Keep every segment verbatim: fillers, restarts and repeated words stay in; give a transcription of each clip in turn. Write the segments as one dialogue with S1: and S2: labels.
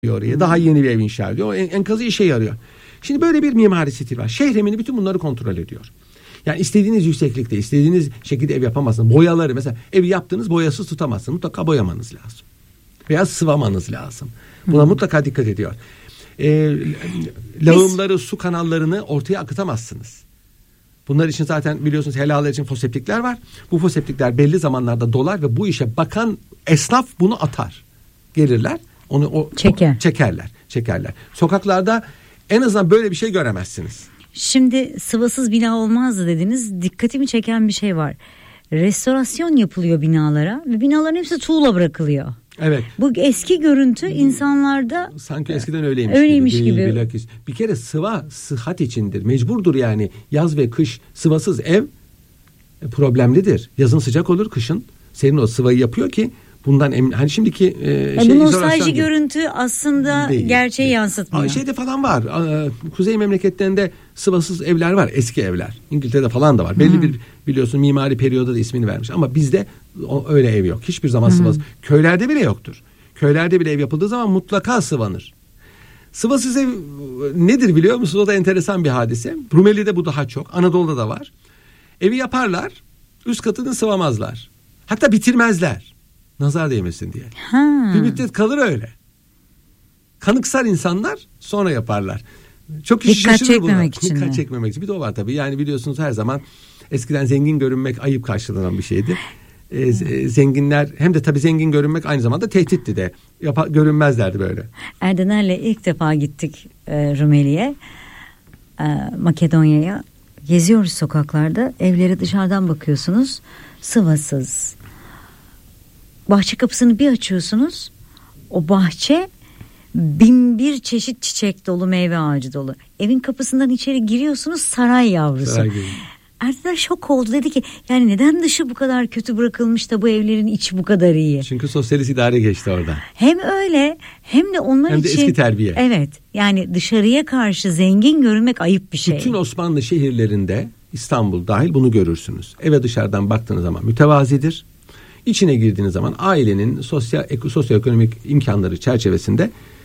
S1: oraya. Daha yeni bir ev inşa ediyor. O en, enkazı işe yarıyor. Şimdi böyle bir mimari stil var. Şehremini bütün bunları kontrol ediyor. Yani istediğiniz yükseklikte, istediğiniz şekilde ev yapamazsınız. Boyaları mesela evi yaptığınız boyasız tutamazsınız. Mutlaka boyamanız lazım. Veya sıvamanız lazım. Buna Hı. mutlaka dikkat ediyor. Ee, lağımları, Biz... su kanallarını ortaya akıtamazsınız. Bunlar için zaten biliyorsunuz helalar için foseptikler var. Bu foseptikler belli zamanlarda dolar ve bu işe bakan esnaf bunu atar. Gelirler, onu o, Çeker. o, çekerler, çekerler. Sokaklarda en azından böyle bir şey göremezsiniz.
S2: Şimdi sıvasız bina olmazdı dediniz. Dikkatimi çeken bir şey var. Restorasyon yapılıyor binalara ve binaların hepsi tuğla bırakılıyor.
S1: Evet.
S2: Bu eski görüntü insanlarda
S1: sanki eskiden öyleymiş,
S2: öyleymiş
S1: gibi.
S2: gibi.
S1: Bilakis. Bir kere sıva sıhhat içindir. Mecburdur yani. Yaz ve kış sıvasız ev problemlidir. Yazın sıcak olur, kışın serin o sıvayı yapıyor ki bundan emin. Hani şimdiki e,
S2: şey, bu nostalji görüntü aslında değil, gerçeği değil. yansıtmıyor.
S1: Şeyde falan var. Kuzey memleketlerinde sıvasız evler var, eski evler. İngiltere'de falan da var. Belli hmm. bir biliyorsun mimari periyoda da ismini vermiş ama bizde o, öyle ev yok. Hiçbir zaman hmm. sıvasız. Köylerde bile yoktur. Köylerde bile ev yapıldığı zaman mutlaka sıvanır. Sıvasız ev nedir biliyor musunuz? O da enteresan bir hadise. Rumeli'de bu daha çok. Anadolu'da da var. Evi yaparlar. Üst katını sıvamazlar. Hatta bitirmezler. Nazar değmesin diye. Ha. Bir müddet kalır öyle. Kanıksar insanlar sonra yaparlar. Çok kişi
S2: Dikkat çekmemek için.
S1: Dikkat çekmemek için. Bir de o var tabii. Yani biliyorsunuz her zaman eskiden zengin görünmek ayıp karşılanan bir şeydi. Ee, zenginler hem de tabii zengin görünmek aynı zamanda tehditti de. Yapa, görünmezlerdi böyle.
S2: Erdener'le ilk defa gittik e, Rumeli'ye. E, Makedonya'ya. Geziyoruz sokaklarda. Evlere dışarıdan bakıyorsunuz. Sıvasız. Bahçe kapısını bir açıyorsunuz. O bahçe bin bir çeşit çiçek dolu, meyve ağacı dolu. Evin kapısından içeri giriyorsunuz, saray yavrusu. Saray Erdoğan şok oldu, dedi ki yani neden dışı bu kadar kötü bırakılmış da bu evlerin içi bu kadar iyi?
S1: Çünkü sosyalist idare geçti orada.
S2: Hem öyle hem de onlar
S1: hem
S2: için.
S1: Hem de eski terbiye.
S2: Evet, yani dışarıya karşı zengin görünmek ayıp bir şey.
S1: Bütün Osmanlı şehirlerinde, İstanbul dahil, bunu görürsünüz. Eve dışarıdan baktığınız zaman mütevazidir. İçine girdiğiniz zaman ailenin sosyal sosyoekonomik imkanları çerçevesinde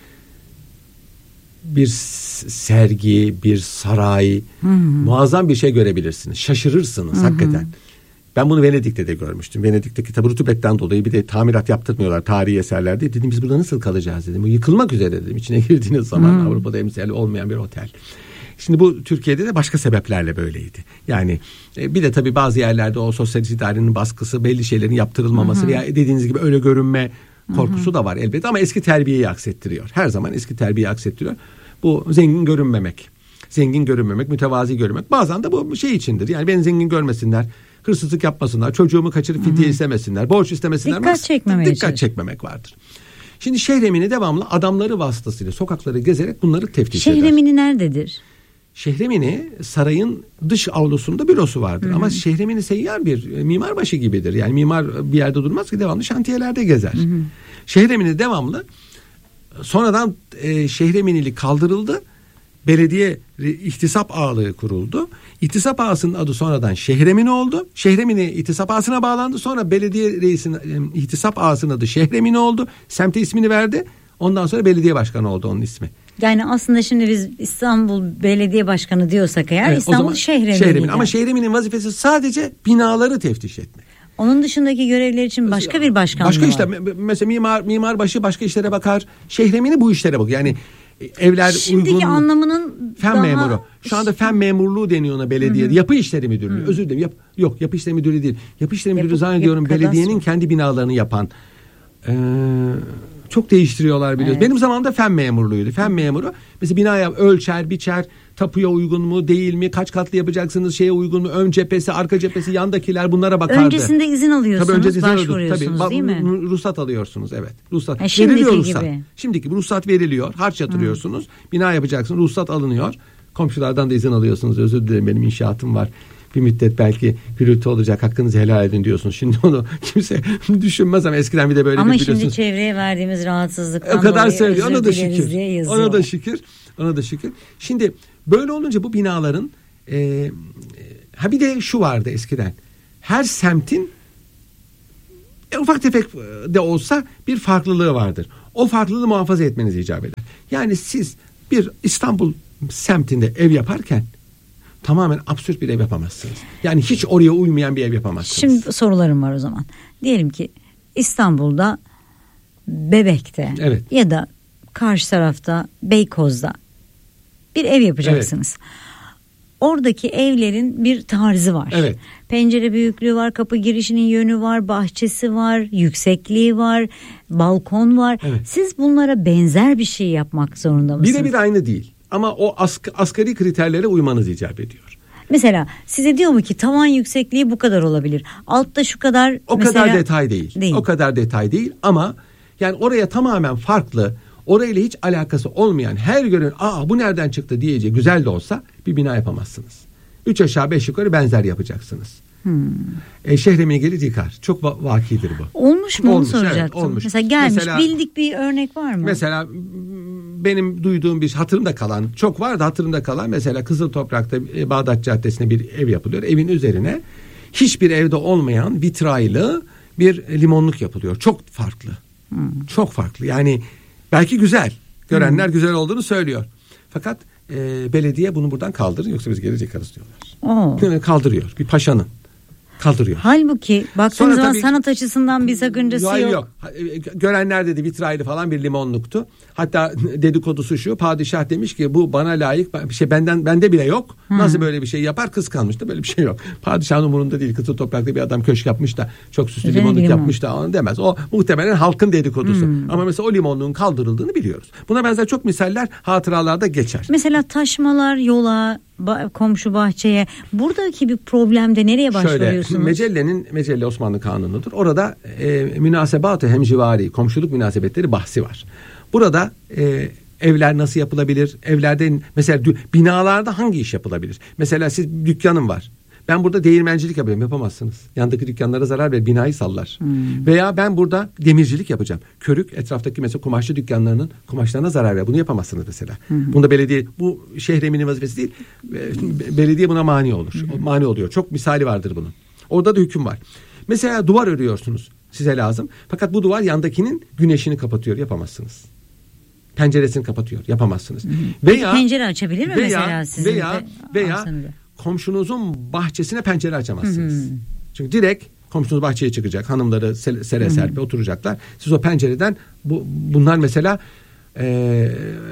S1: bir sergi, bir saray, hı hı. muazzam bir şey görebilirsiniz. Şaşırırsınız, hı hı. hakikaten. Ben bunu Venedik'te de görmüştüm. Venedik'teki tabi rutubetten dolayı bir de tamirat yaptırmıyorlar tarihi eserlerde. Dedim biz burada nasıl kalacağız dedim. Bu yıkılmak üzere dedim. İçine girdiğiniz zaman hı. Avrupa'da emsali olmayan bir otel. Şimdi bu Türkiye'de de başka sebeplerle böyleydi. Yani e, bir de tabii bazı yerlerde o sosyalist idarenin baskısı, belli şeylerin yaptırılmaması, hı hı. veya dediğiniz gibi öyle görünme korkusu, hı hı. da var elbette ama eski terbiyeyi aksettiriyor. Her zaman eski terbiyeyi aksettiriyor. Bu zengin görünmemek, zengin görünmemek, mütevazi görünmek. Bazen de bu şey içindir. Yani beni zengin görmesinler, hırsızlık yapmasınlar, çocuğumu kaçırıp fidye istemesinler, borç istemesinler.
S2: Dikkat çekmemek
S1: Dikkat
S2: için.
S1: çekmemek vardır. Şimdi Şehremini devamlı adamları vasıtasıyla sokakları gezerek bunları teftiş eder.
S2: Şehremini nerededir?
S1: Şehremini sarayın dış avlusunda bürosu vardır. Hı hı. Ama Şehremini seyyar bir mimarbaşı gibidir. Yani mimar bir yerde durmaz ki, devamlı şantiyelerde gezer. Hı hı. Şehremini devamlı sonradan e, Şehreminilik kaldırıldı. Belediye ihtisap ağalığı kuruldu. İhtisap ağasının adı sonradan Şehremini oldu. Şehremini ihtisap ağasına bağlandı. Sonra belediye reisinin e, ihtisap ağasının adı Şehremini oldu. Semte ismini verdi. Ondan sonra belediye başkanı oldu onun ismi.
S2: Yani aslında şimdi biz İstanbul Belediye Başkanı diyorsak eğer, evet, İstanbul Şehremini. Şehremini.
S1: Ama Şehremini'nin vazifesi sadece binaları teftiş etmek.
S2: Onun dışındaki görevler için başka bir başkan
S1: başka
S2: var.
S1: Başka işte mesela mimar mimarbaşı başka işlere bakar. Şehremini bu işlere bakıyor. Yani evler
S2: şimdiki
S1: uygun.
S2: anlamının
S1: fen
S2: daha...
S1: memuru. Şu anda fen memurluğu deniyor ona belediyede. Yapı işleri müdürlüğü. Hı-hı. Özür dilerim. Yap, yok yapı işleri müdürlüğü değil. Yapı işleri yapı, müdürlüğü zannediyorum yapı belediyenin kadastro. Kendi binalarını yapan. Ee, çok değiştiriyorlar biliyorsunuz. Evet. Benim zamanımda fen memurluğuydu. Fen memuru mesela binaya ölçer, biçer, tapuya uygun mu, değil mi, kaç katlı yapacaksınız, şeye uygun mu, ön cephesi, arka cephesi, yandakiler, bunlara bakardı.
S2: Öncesinde izin alıyorsunuz, tabii öncesinde başvuruyorsunuz, tabii, değil mi?
S1: Ruhsat alıyorsunuz, evet. Ruhsat.
S2: Ha, şimdiki
S1: veriliyor ruhsat.
S2: Gibi.
S1: Şimdiki ruhsat veriliyor, harç yatırıyorsunuz, Hı. bina yapacaksınız, ruhsat alınıyor. Komşulardan da izin alıyorsunuz. Özür dilerim, benim inşaatım var. Bir müddet belki gürültü olacak, hakkınızı helal edin diyorsunuz. Şimdi onu kimse düşünmez ama eskiden bir de böyle
S2: ama
S1: bir
S2: biliyorsunuz. Ama şimdi çevreye verdiğimiz rahatsızlıktan
S1: o kadar söylüyor. Ona da şükür.
S2: Ona
S1: da şükür. Ona da şükür. Şimdi böyle olunca bu binaların e, ha bir de şu vardı eskiden. Her semtin E, ufak tefek de olsa bir farklılığı vardır. O farklılığı muhafaza etmeniz icap eder. Yani siz bir İstanbul semtinde ev yaparken tamamen absürt bir ev yapamazsınız. Yani hiç oraya uymayan bir ev yapamazsınız.
S2: Şimdi sorularım var o zaman. Diyelim ki İstanbul'da, Bebek'te, evet, ya da karşı tarafta Beykoz'da bir ev yapacaksınız. Evet. Oradaki evlerin bir tarzı var. Evet. Pencere büyüklüğü var, kapı girişinin yönü var, bahçesi var, yüksekliği var, balkon var. Evet. Siz bunlara benzer bir şey yapmak zorunda mısınız?
S1: Birebir aynı değil. Ama o ask- asgari kriterlere uymanız icap ediyor.
S2: Mesela size diyor mu ki tavan yüksekliği bu kadar olabilir. Altta şu kadar.
S1: O mesela, kadar detay değil. değil. O kadar detay değil ama yani oraya tamamen farklı, orayla hiç alakası olmayan, her görün aa bu nereden çıktı diyeceği güzel de olsa bir bina yapamazsınız. Üç aşağı beş yukarı benzer yapacaksınız. Hmm. E, şehremine gelir yıkar. Çok va- vakidir bu.
S2: Olmuş mu
S1: olmuş,
S2: onu soracaktım.
S1: Evet, olmuş.
S2: Mesela gelmiş,
S1: mesela,
S2: bildik bir örnek var mı?
S1: Mesela benim duyduğum bir hatırımda kalan, çok var da hatırımda kalan, mesela Kızıl Toprak'ta e, Bağdat Caddesi'nde bir ev yapılıyor. Evin üzerine hiçbir evde olmayan vitraylı bir limonluk yapılıyor. Çok farklı. Hmm. Çok farklı. Yani belki güzel. Görenler hmm. güzel olduğunu söylüyor. Fakat e, belediye bunu buradan kaldırın yoksa biz gelecek arız diyorlar. Oo. Kaldırıyor. Bir paşanın. Kaldırıyor.
S2: Halbuki baktığınız zaman tabii, sanat açısından bir sakıncası
S1: yok.
S2: yok.
S1: yok. Görenler dedi vitraylı falan bir limonluktu. Hatta dedikodusu şu, padişah demiş ki bu bana layık bir şey, benden bende bile yok. Hmm. Nasıl böyle bir şey yapar? Kıskanmıştı, böyle bir şey yok. Padişahın umurunda değil. Kızıl Toprak'ta bir adam köşk yapmış da çok süslü Güzel limonluk limon. yapmış da onu demez. O muhtemelen halkın dedikodusu. Hmm. Ama mesela o limonluğun kaldırıldığını biliyoruz. Buna benzer çok misaller hatıralarda geçer.
S2: Mesela taşmalar yola, Ba- komşu bahçeye, buradaki bir problemde nereye başvuruyorsunuz?
S1: Şöyle, Mecelle'nin Mecelle Osmanlı Kanunu'dur. Orada e, münasebat-ı hemcivari, komşuluk münasebetleri bahsi var. Burada e, evler nasıl yapılabilir? Evlerde mesela binalarda hangi iş yapılabilir? Mesela siz dükkanın var. Ben burada değirmencilik yapıyorum, yapamazsınız. Yandaki dükkanlara zarar verir, binayı sallar. Hmm. Veya ben burada demircilik yapacağım. Körük etraftaki mesela kumaşçı dükkanlarının kumaşlarına zarar verir. Bunu yapamazsınız mesela. Hmm. Bunda belediye, bu şehreminin vazifesi değil. Belediye buna mani olur. Hmm. Mani oluyor. Çok misali vardır bunun. Orada da hüküm var. Mesela duvar örüyorsunuz. Size lazım. Fakat bu duvar yandakinin güneşini kapatıyor. Yapamazsınız. Penceresini kapatıyor. Yapamazsınız. Hmm. Veya
S2: pencere açabilir mi
S1: veya,
S2: mesela sizin
S1: veya,
S2: de,
S1: veya komşunuzun bahçesine pencere açamazsınız. Hı hı. Çünkü direkt komşunuz bahçeye çıkacak. Hanımları sere serpe oturacaklar. Siz o pencereden bu, bunlar mesela e,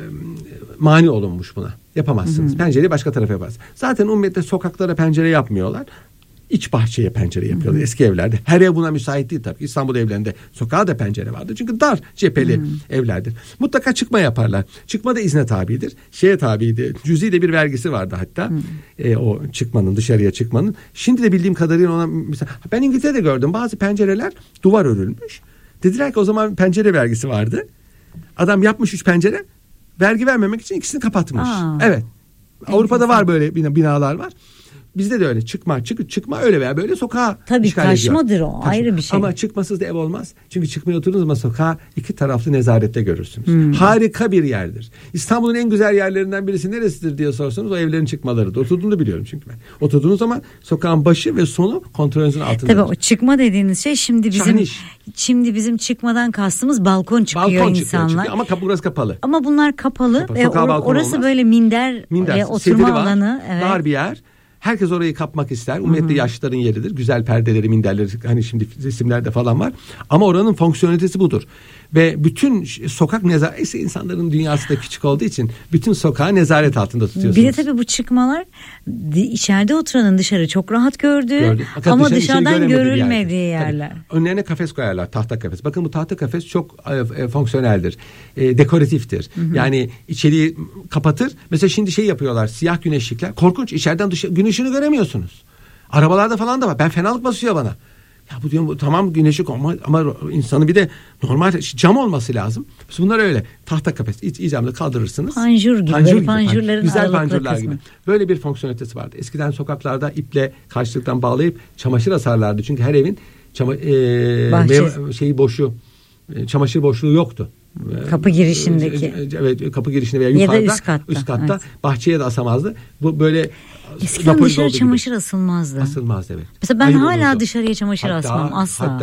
S1: mani olunmuş buna. Yapamazsınız. Hı hı. Pencereyi başka tarafa yaparsınız. Zaten ümmette sokaklara pencere yapmıyorlar. İç bahçeye pencere yapıyorlar. Hı hı. Eski evlerde. Her ev buna müsait değil tabii. İstanbul evlerinde sokağa da pencere vardır. Çünkü dar cepheli hı hı. evlerdir. Mutlaka çıkma yaparlar. Çıkma da izne tabidir. Şeye tabidir. Cüzi de bir vergisi vardı hatta. E, o çıkmanın, dışarıya çıkmanın. Şimdi de bildiğim kadarıyla ona mesela, ben İngiltere'de gördüm. Bazı pencereler duvar örülmüş. Dediler ki o zaman pencere vergisi vardı. Adam yapmış üç pencere. Vergi vermemek için ikisini kapatmış. Aa, evet. Avrupa'da var böyle binalar var. Bizde de öyle çıkma çık çıkma öyle veya böyle sokağa
S2: tabii
S1: işgal
S2: taşmadır
S1: ediyor.
S2: o
S1: Taşma.
S2: ayrı bir şey.
S1: Ama çıkmasız da ev olmaz. Çünkü çıkmaya oturduğunuz zaman sokağa iki taraflı nezarette görürsünüz. Hmm. Harika bir yerdir. İstanbul'un en güzel yerlerinden birisi neresidir diye sorsanız o evlerin çıkmalarıdır. Oturduğunu biliyorum çünkü ben. Oturduğunuz zaman sokağın başı ve sonu kontrolünüzün altında.
S2: Tabii o çıkma dediğiniz şey şimdi bizim Şahniş. şimdi bizim çıkmadan kastımız balkon çıkıyor balkon insanlar. Çıkıyor,
S1: ama kapı burası kapalı.
S2: Ama bunlar kapalı, kapalı. ve or- orası olmaz. Böyle minder, minder ve oturma alanı.
S1: Evet. Dar bir yer. Herkes orayı kapmak ister. Umumiyette yaşlıların yeridir. Güzel perdeleri, minderleri hani şimdi resimlerde falan var. Ama oranın fonksiyonelitesi budur. Ve bütün sokak nezareti insanların dünyası da küçük olduğu için bütün sokağı nezaret altında tutuyorsunuz.
S2: Bir de tabii bu çıkmalar içeride oturanın dışarı çok rahat gördüğü Gördüm. ama dışarı, dışarıdan görülmediği yerler. Tabii.
S1: Önlerine kafes koyarlar, tahta kafes. Bakın bu tahta kafes çok e, fonksiyoneldir. E, dekoratiftir. Hı hı. Yani içeriği kapatır. Mesela şimdi şey yapıyorlar, siyah güneşlikler. Korkunç, içeriden dışarı gün ışığını göremiyorsunuz. Arabalarda falan da var. Ben fenalık basıyor bana. Ya bu diyorum tamam güneşlik ama, ama insanı bir de normal cam olması lazım. Bunlar öyle tahta kafes icamda kaldırırsınız.
S2: Panjur gibi.
S1: Panjur gibi.
S2: Panjurların
S1: güzel panjurlar gibi. Böyle bir fonksiyonelitesi vardı. Eskiden sokaklarda iple karşılıktan bağlayıp çamaşır asarlardı. Çünkü her evin çama, e, mev, şeyi boşu e, çamaşır boşluğu yoktu.
S2: Kapı girişindeki.
S1: Evet, kapı girişinde veya yukarıda,
S2: ya da üst katta.
S1: Üst katta evet. Bahçeye de asamazdı. Bu böyle
S2: eskiden dışarı çamaşır gibi. asılmazdı.
S1: Asılmazdı evet.
S2: Mesela ben
S1: Ayıp
S2: hala
S1: olurdu.
S2: dışarıya çamaşır
S1: hatta,
S2: asmam asla.
S1: Hatta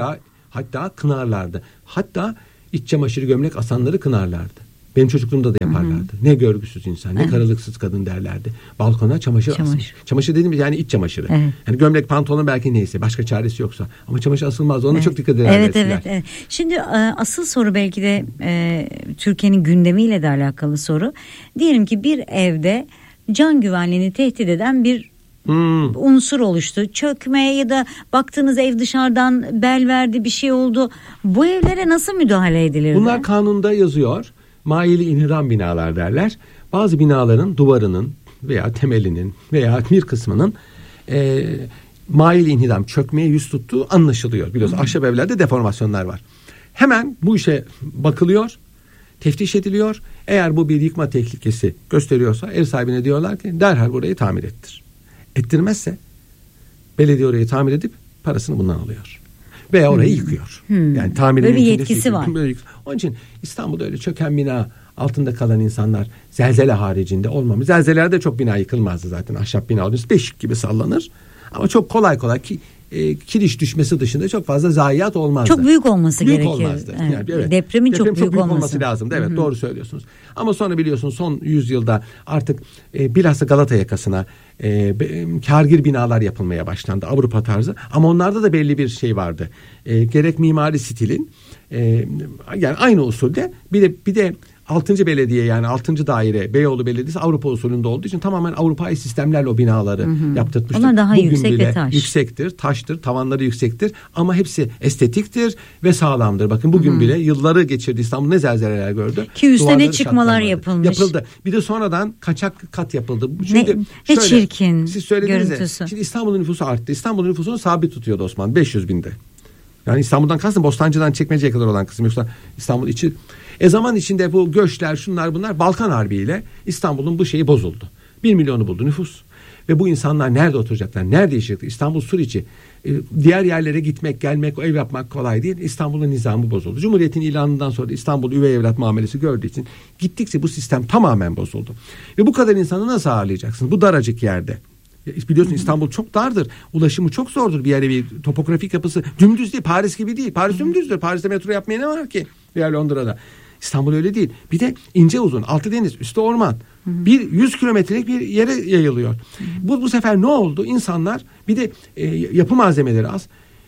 S1: Hatta kınarlardı. Hatta iç çamaşırı gömlek asanları kınarlardı. Benim çocukluğumda da yaparlardı. Hı-hı. Ne görgüsüz insan, ne evet. karılıksız kadın derlerdi. Balkona çamaşır, çamaşır. asmış. Çamaşır dediğimiz yani iç çamaşırı. Evet. Yani gömlek, pantolon belki neyse, başka çaresi yoksa. Ama çamaşır asılmaz. Ona evet. çok dikkat ederler.
S2: Evet, evet, evet. Şimdi asıl soru belki de e, Türkiye'nin gündemiyle de alakalı soru. Diyelim ki bir evde can güvenliğini tehdit eden bir Hmm. unsur oluştu. Çökmeye ya da baktığınız ev dışarıdan bel verdi, bir şey oldu. Bu evlere nasıl müdahale edilir?
S1: Bunlar kanunda yazıyor. Maili inhiram binalar derler. Bazı binaların duvarının veya temelinin veya bir kısmının e, maili inhiram, çökmeye yüz tuttuğu anlaşılıyor. Biliyorsun hmm. ahşap evlerde deformasyonlar var. Hemen bu işe bakılıyor, teftiş ediliyor. Eğer bu bir yıkma tehlikesi gösteriyorsa ev sahibine diyorlar ki derhal burayı tamir ettir. Ettirmezse belediye orayı tamir edip parasını bundan alıyor. Veya orayı hmm. yıkıyor. Hmm. Yani tamir
S2: böyle bir yetkisi var.
S1: Böyle, onun için İstanbul'da öyle çöken bina altında kalan insanlar zelzele haricinde olmamış. Zelzelelerde çok bina yıkılmazdı zaten. Ahşap bina olduğunuz beşik gibi sallanır. Ama çok kolay kolay ki e, kiriş düşmesi dışında çok fazla zayiat olmazdı.
S2: Çok büyük olması
S1: büyük
S2: gerekiyor.
S1: Olmazdı. Evet. Yani, evet.
S2: Depremin Deprem çok, büyük,
S1: büyük
S2: olması,
S1: olması lazımdı. Evet,
S2: Hı-hı.
S1: doğru söylüyorsunuz. Ama sonra biliyorsunuz son yüzyılda artık e, bilhassa Galata yakasına e, kârgir binalar yapılmaya başlandı. Avrupa tarzı. Ama onlarda da belli bir şey vardı. E, gerek mimari stilin e, yani aynı usulde bir de bir de altıncı belediye yani altıncı daire Beyoğlu Belediyesi Avrupa usulünde olduğu için tamamen Avrupa'yı sistemlerle o binaları hı hı. yaptırtmıştır.
S2: Onlar daha
S1: Bugün
S2: yüksek
S1: bile
S2: ve taş.
S1: Yüksektir, taştır, tavanları yüksektir ama hepsi estetiktir ve sağlamdır. Bakın bugün hı hı. bile yılları geçirdi İstanbul ne zelzeleler gördü.
S2: Ki üstüne çıkmalar yapılmış.
S1: Yapıldı. Bir de sonradan kaçak kat yapıldı. Çünkü
S2: ne, ne şöyle, çirkin
S1: siz söylediniz
S2: görüntüsü.
S1: Ya, şimdi İstanbul'un nüfusu arttı. İstanbul'un nüfusunu sabit tutuyordu Osmanlı beş yüz binde. Yani İstanbul'dan kastım Bostancı'dan Çekmece'ye kadar olan kısım yoksa İstanbul içi. E zaman içinde bu göçler şunlar bunlar Balkan Harbi ile İstanbul'un bu şeyi bozuldu. Bir milyonu buldu nüfus. Ve bu insanlar nerede oturacaklar? Nerede yaşayacaklar? İstanbul Suriçi. E, diğer yerlere gitmek, gelmek, ev yapmak kolay değil. İstanbul'un nizamı bozuldu. Cumhuriyet'in ilanından sonra da İstanbul üvey evlat muamelesi gördüğü için gittikçe bu sistem tamamen bozuldu. Ve bu kadar insanı nasıl ağırlayacaksınız? Bu daracık yerde. Biliyorsun İstanbul çok dardır. Ulaşımı çok zordur bir yere bir topografik yapısı. Dümdüz değil. Paris gibi değil. Paris dümdüzdür. Paris'te metro yapmaya ne var ki? Veya Londra'da. İstanbul öyle değil. Bir de ince uzun. Altı deniz, üstü orman. Bir yüz kilometrelik bir yere yayılıyor. Bu bu sefer ne oldu? İnsanlar bir de e, yapı malzemeleri az.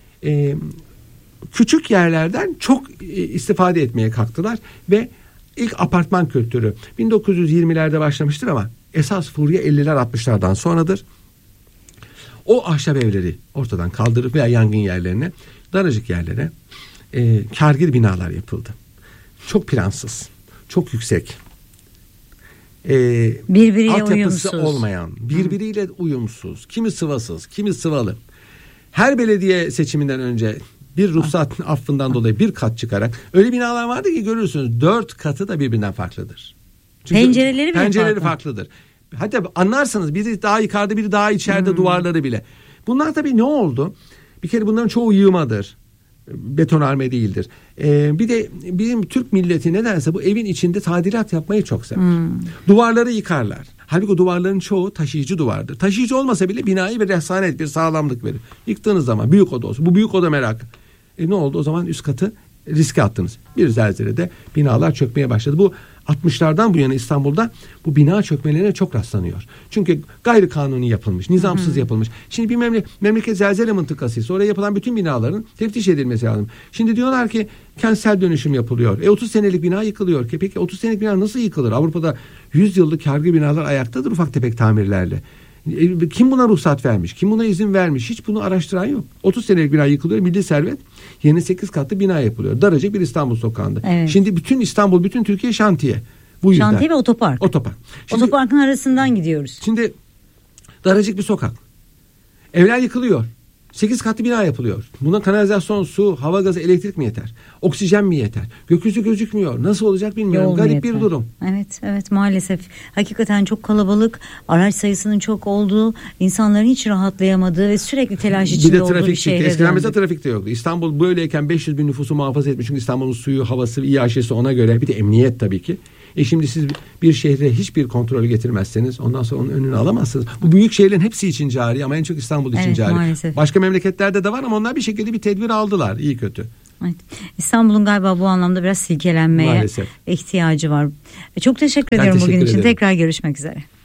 S1: E, küçük yerlerden çok e, istifade etmeye kalktılar ve ilk apartman kültürü bin dokuz yüz yirmilerde başlamıştır ama esas furya elliler altmışlardan sonradır. O ahşap evleri ortadan kaldırıp veya yangın yerlerine, daracık yerlere e, kârgir binalar yapıldı. Çok plansız, çok yüksek, e,
S2: birbiriyle
S1: altyapısı
S2: uyumsuz
S1: olmayan, birbiriyle Hı. uyumsuz, kimi sıvasız, kimi sıvalı. Her belediye seçiminden önce bir ruhsat ah. affından dolayı bir kat çıkarak öyle binalar vardı ki görürsünüz dört katı da birbirinden farklıdır. Çünkü
S2: pencereleri bile
S1: pencereleri
S2: farklı.
S1: farklıdır. Hatta anlarsınız biri daha yukarıda biri daha içeride hmm. duvarları bile. Bunlar tabii ne oldu? Bir kere bunların çoğu yığmadır. Betonarme değildir. Ee, bir de bizim Türk milleti nedense bu evin içinde tadilat yapmayı çok sever. Hmm. Duvarları yıkarlar. Halbuki duvarların çoğu taşıyıcı duvardır. Taşıyıcı olmasa bile binayı bir rehsanet, bir sağlamlık verir. Yıktığınız zaman büyük oda olsun. Bu büyük oda merakı. E ne oldu? O zaman üst katı riske attınız. Bir zelzelede binalar çökmeye başladı. Bu altmışlardan bu yana İstanbul'da bu bina çökmelerine çok rastlanıyor. Çünkü gayri kanuni yapılmış, nizamsız Hı-hı. yapılmış. Şimdi bir memle- memleket zelzele mıntıkasıysa oraya yapılan bütün binaların teftiş edilmesi lazım. Şimdi diyorlar ki kentsel dönüşüm yapılıyor. E otuz senelik bina yıkılıyor ki. Peki otuz senelik bina nasıl yıkılır? Avrupa'da yüz yıllık kârgı binalar ayaktadır ufak tefek tamirlerle. E, kim buna ruhsat vermiş? Kim buna izin vermiş? Hiç bunu araştıran yok. otuz senelik bina yıkılıyor. Milli servet. Yeni sekiz katlı bina yapılıyor. Daracık bir İstanbul sokağında. Evet. Şimdi bütün İstanbul, bütün Türkiye şantiye. Bu yüzden.
S2: Şantiye ve otopark.
S1: Otopark. Şimdi,
S2: Otoparkın arasından gidiyoruz.
S1: Şimdi daracık bir sokak. Evler yıkılıyor. sekiz katlı bina yapılıyor. Buna kanalizasyon, su, hava gazı, elektrik mi yeter? Oksijen mi yeter? Gökyüzü gözükmüyor. Nasıl olacak bilmiyorum. Yol Garip yeter. Bir durum.
S2: Evet, evet maalesef. Hakikaten çok kalabalık, araç sayısının çok olduğu, insanların hiç rahatlayamadığı ve sürekli telaş içinde olduğu bir şehre.
S1: Eskiden mesela trafikte yoktu. İstanbul böyleyken beş yüz bin nüfusu muhafaza etmiş. Çünkü İstanbul'un suyu, havası, İ A Ş'si ona göre. Bir de emniyet tabii ki. E şimdi siz bir şehre hiçbir kontrolü getirmezseniz ondan sonra onun önünü alamazsınız. Bu büyük şehirlerin hepsi için cari ama en çok İstanbul için
S2: evet,
S1: cari.
S2: Maalesef.
S1: Başka memleketlerde de var ama onlar bir şekilde bir tedbir aldılar iyi kötü.
S2: Evet. İstanbul'un galiba bu anlamda biraz silkelenmeye
S1: Maalesef.
S2: ihtiyacı var. Çok teşekkür
S1: Ben
S2: ediyorum
S1: teşekkür
S2: bugün için.
S1: ederim.
S2: Tekrar görüşmek üzere.